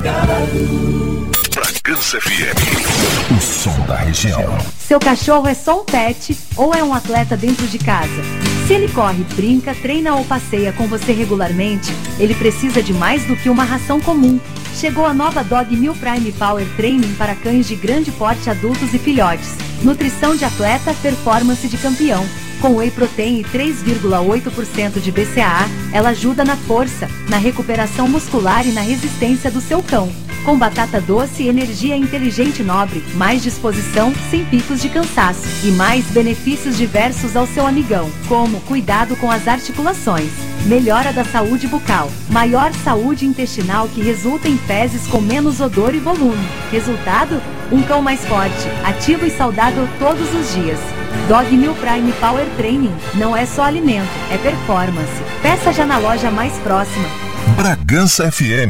Bragança FM, o som da região. Seu cachorro é só um pet ou é um atleta dentro de casa? Se ele corre, brinca, treina ou passeia com você regularmente, ele precisa de mais do que uma ração comum. Chegou a nova Dog Meal Prime Power Training para cães de grande porte, adultos e filhotes. Nutrição de atleta, performance de campeão. Com whey protein e 3,8% de BCAA, ela ajuda na força, na recuperação muscular e na resistência do seu cão. Com batata doce, energia inteligente e nobre, mais disposição, sem picos de cansaço e mais benefícios diversos ao seu amigão, como cuidado com as articulações, melhora da saúde bucal, maior saúde intestinal que resulta em fezes com menos odor e volume. Resultado? Um cão mais forte, ativo e saudável todos os dias. Dog Meal Prime Power Training não é só alimento, é performance. Peça já na loja mais próxima. Bragança FM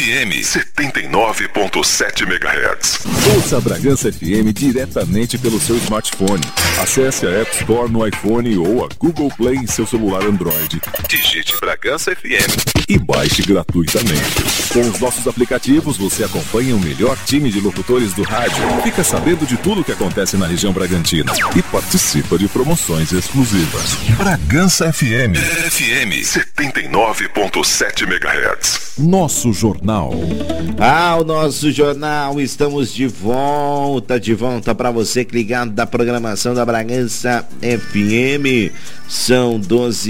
79.7 MHz. Ouça a Bragança FM diretamente pelo seu smartphone. Acesse a App Store no iPhone ou a Google Play em seu celular Android. Digite Bragança FM e baixe gratuitamente. Com os nossos aplicativos, você acompanha o melhor time de locutores do rádio, fica sabendo de tudo o que acontece na região bragantina e participa de promoções exclusivas. Bragança FM 79.7 MHz. Nosso jornal. O nosso jornal, estamos de volta para você que ligado da programação da Bragança FM. São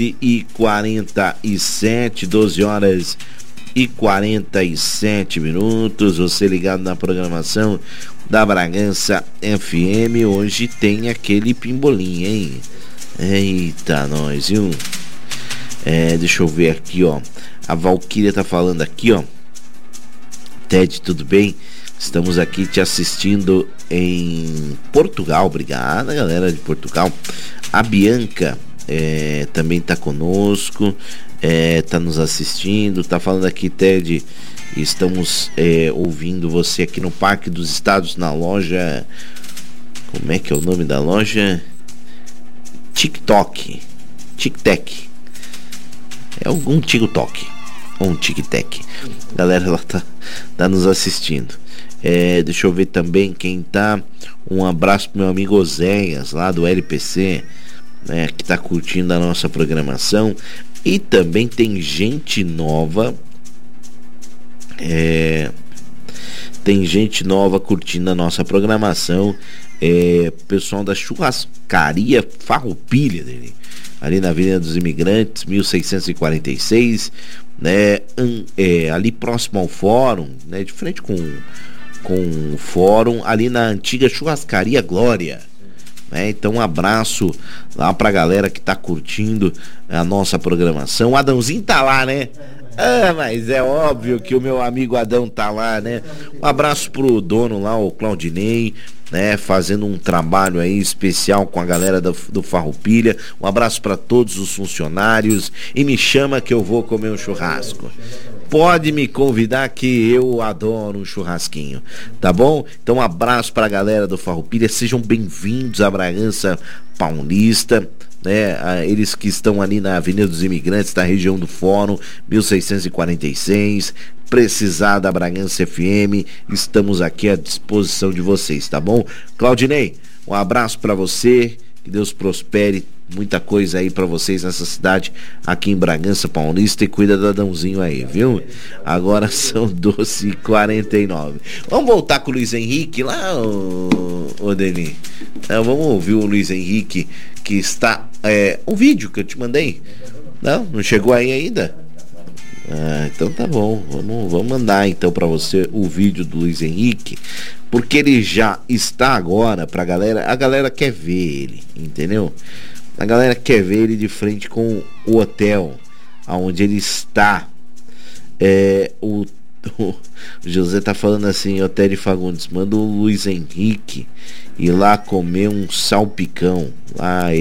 12h47, 12 horas e 47 minutos. Você ligado na programação da Bragança FM. Hoje tem aquele pimbolim, hein? Eita, nós, viu? Deixa eu ver aqui, ó. A Valquíria tá falando aqui, ó. Ted, tudo bem? Estamos aqui te assistindo em Portugal. Obrigada, galera de Portugal. A Bianca também tá conosco, tá nos assistindo, tá falando aqui, Ted. Estamos ouvindo você aqui no Parque dos Estados, na loja. Como é que é o nome da loja? TikTok. É algum TikTok ou um Tic-Tac. Galera, ela tá nos assistindo. Deixa eu ver também quem tá. Um abraço pro meu amigo Oséias, lá do LPC, né, que tá curtindo a nossa programação. E também tem gente nova. Tem gente nova curtindo a nossa programação. Pessoal da churrascaria Farroupilha dele, ali na Avenida dos Imigrantes, 1646, né? Ali próximo ao fórum, né? De frente com o fórum, ali na antiga churrascaria Glória, né? Então um abraço lá pra galera que tá curtindo a nossa programação. O Adãozinho tá lá, né? Mas é óbvio que o meu amigo Adão tá lá, né? Um abraço pro dono lá, o Claudinei, né, fazendo um trabalho aí especial com a galera do Farroupilha. Um abraço para todos os funcionários e me chama que eu vou comer um churrasco. Pode me convidar que eu adoro um churrasquinho, tá bom? Então um abraço para a galera do Farroupilha, sejam bem-vindos à Bragança Paulista, né? Eles que estão ali na Avenida dos Imigrantes, da região do Fórum, 1646. Precisar da Bragança FM, estamos aqui à disposição de vocês, tá bom? Claudinei, um abraço para você, que Deus prospere muita coisa aí para vocês nessa cidade, aqui em Bragança Paulista, e cuida do Adãozinho aí, viu? Agora são 12h49. Vamos voltar com o Luiz Henrique lá, ô Deni? Vamos ouvir o Luiz Henrique, que está... um vídeo que eu te mandei. Não chegou aí ainda? Então tá bom, vamos mandar então pra você o vídeo do Luiz Henrique, porque ele já está agora pra galera. A galera quer ver ele, entendeu? A galera quer ver ele de frente com o hotel aonde ele está. O José tá falando assim: Hotel de Fagundes, manda o Luiz Henrique ir lá comer um salpicão lá.